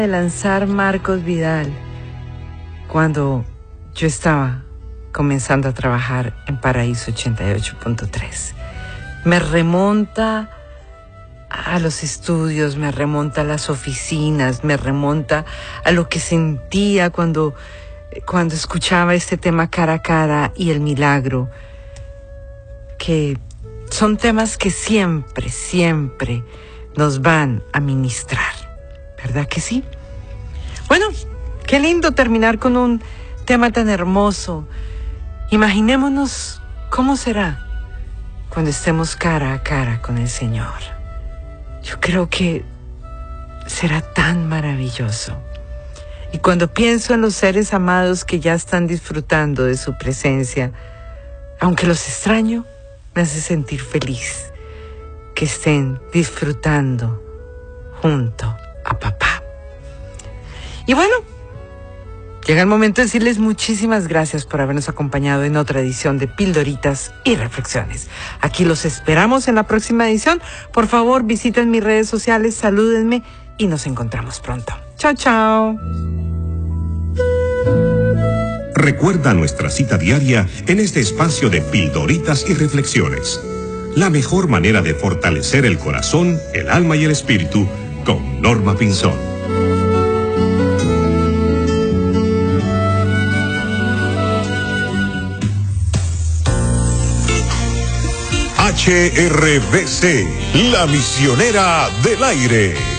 de lanzar Marcos Vidal cuando yo estaba comenzando a trabajar en Paraíso 88.3. Me remonta a los estudios, me remonta a las oficinas, me remonta a lo que sentía cuando escuchaba este tema Cara a Cara y El Milagro, que son temas que siempre nos van a ministrar, ¿verdad que sí? Bueno, qué lindo terminar con un tema tan hermoso. Imaginémonos cómo será cuando estemos cara a cara con el Señor. Yo creo que será tan maravilloso. Y cuando pienso en los seres amados que ya están disfrutando de su presencia, aunque los extraño, me hace sentir feliz que estén disfrutando junto a papá. Y bueno, llega el momento de decirles muchísimas gracias por habernos acompañado en otra edición de Pildoritas y Reflexiones. Aquí los esperamos en la próxima edición. Por favor, visiten mis redes sociales, salúdenme y nos encontramos pronto. Chao, chao. Recuerda nuestra cita diaria en este espacio de Pildoritas y Reflexiones. La mejor manera de fortalecer el corazón, el alma y el espíritu con Norma Pinzón. HRBC, la misionera del aire.